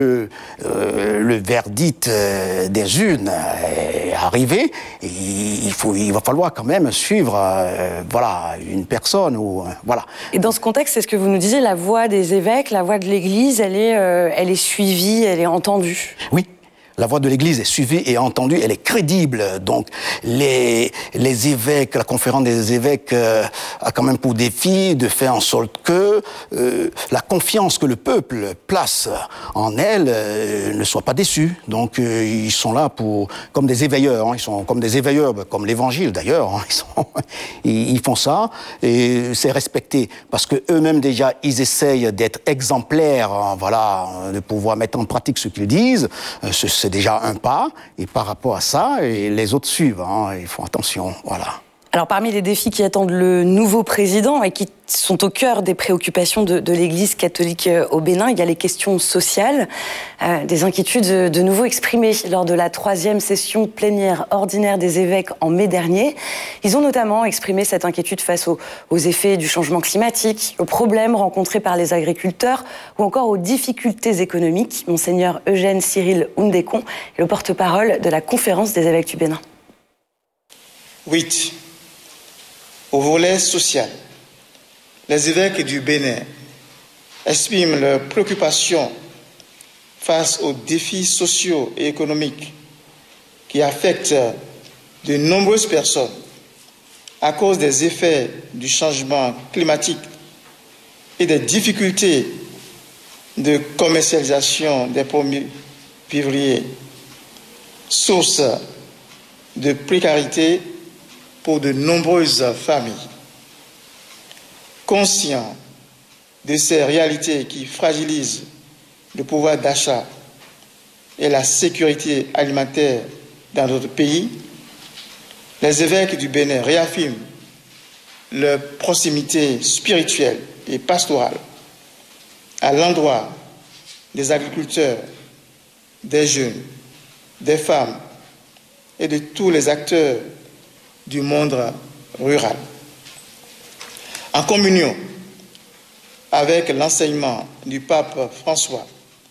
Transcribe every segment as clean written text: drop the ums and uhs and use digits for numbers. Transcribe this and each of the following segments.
Le verdict des urnes est arrivé, et il va falloir quand même suivre une personne. Voilà. Et dans ce contexte, c'est ce que vous nous disiez, la voix des évêques, la voix de l'Église, elle est suivie, elle est entendue. Oui. La voix de l'Église est suivie et entendue, elle est crédible. Donc, les évêques, la conférence des évêques a quand même pour défi de faire en sorte que la confiance que le peuple place en elle ne soit pas déçue. Donc, ils sont là comme des éveilleurs. Ils sont comme des éveilleurs, comme l'Évangile d'ailleurs. Ils font ça et c'est respecté parce que eux-mêmes déjà, ils essayent d'être exemplaires, de pouvoir mettre en pratique ce qu'ils disent. C'est déjà un pas, et par rapport à ça, les autres suivent, ils font attention, voilà. Alors parmi les défis qui attendent le nouveau président et qui sont au cœur des préoccupations de l'Église catholique au Bénin, il y a les questions sociales, des inquiétudes de nouveau exprimées lors de la 3e session plénière ordinaire des évêques en mai dernier. Ils ont notamment exprimé cette inquiétude face aux effets du changement climatique, aux problèmes rencontrés par les agriculteurs ou encore aux difficultés économiques. Monseigneur Eugène Cyril Oundékon est le porte-parole de la conférence des évêques du Bénin. 8. Au volet social, les évêques du Bénin expriment leurs préoccupations face aux défis sociaux et économiques qui affectent de nombreuses personnes à cause des effets du changement climatique et des difficultés de commercialisation des produits vivriers, source de précarité pour de nombreuses familles. Conscients de ces réalités qui fragilisent le pouvoir d'achat et la sécurité alimentaire dans notre pays, les évêques du Bénin réaffirment leur proximité spirituelle et pastorale à l'endroit des agriculteurs, des jeunes, des femmes et de tous les acteurs du monde rural. En communion avec l'enseignement du pape François,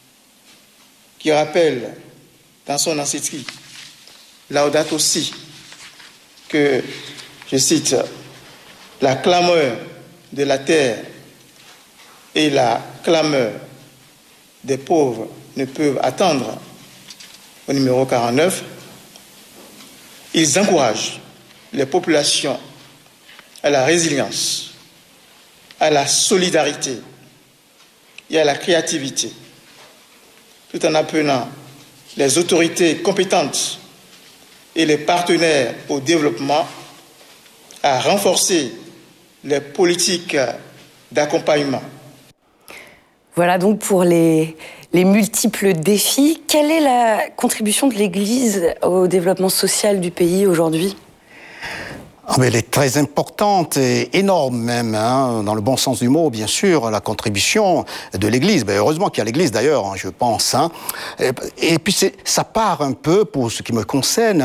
qui rappelle dans son encyclique Laudato Si que, je cite, la clameur de la terre et la clameur des pauvres ne peuvent attendre, au numéro 49, ils encouragent les populations à la résilience, à la solidarité et à la créativité, tout en appelant les autorités compétentes et les partenaires au développement à renforcer les politiques d'accompagnement. Voilà donc pour les multiples défis. Quelle est la contribution de l'Église au développement social du pays aujourd'hui ? Mais elle est très importante et énorme même, dans le bon sens du mot, bien sûr, la contribution de l'Église. Heureusement qu'il y a l'Église d'ailleurs, je pense. Et puis ça part un peu, pour ce qui me concerne,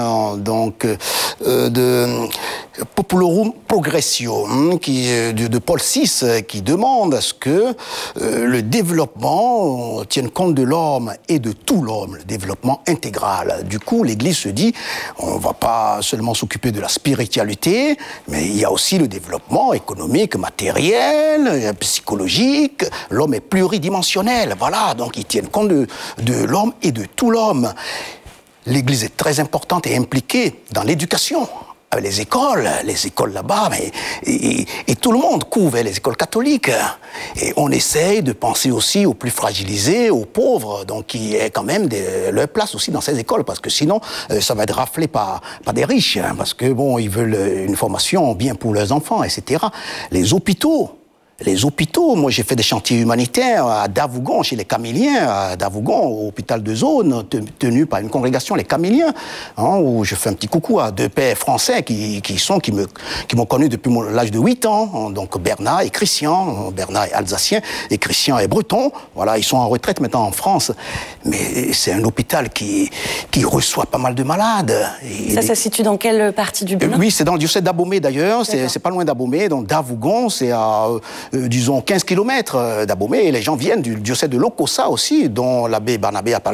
de Populorum Progressio, de Paul VI, qui demande à ce que le développement tienne compte de l'homme et de tout l'homme, le développement intégral. Du coup, l'Église se dit, on ne va pas seulement s'occuper de la spiritualité, mais il y a aussi le développement économique, matériel, psychologique. L'homme est pluridimensionnel, voilà, donc ils tiennent compte de l'homme et de tout l'homme. L'Église est très importante et impliquée dans l'éducation. Les écoles là-bas, et tout le monde couvre les écoles catholiques. Et on essaye de penser aussi aux plus fragilisés, aux pauvres, donc qui est quand même leur place aussi dans ces écoles, parce que sinon, ça va être raflé par des riches, parce que ils veulent une formation bien pour leurs enfants, etc. Les hôpitaux, moi j'ai fait des chantiers humanitaires à Davougon, chez les Camiliens, à Davougon, au hôpital de zone, tenu par une congrégation, les Camiliens, où je fais un petit coucou à deux pères français qui m'ont connu depuis l'âge de 8 ans, donc Bernard et Christian. Bernard est alsacien et Christian est breton. Voilà, ils sont en retraite maintenant en France. Mais c'est un hôpital qui reçoit pas mal de malades. Ça se situe dans quelle partie du Bénin ? Oui, c'est dans le diocèse d'Abomey d'ailleurs, c'est pas loin d'Abomey, donc Davougon, c'est à disons, 15 km d'Abomey. Les gens viennent du diocèse de Lokossa aussi, dont l'abbé Barnabé a parlé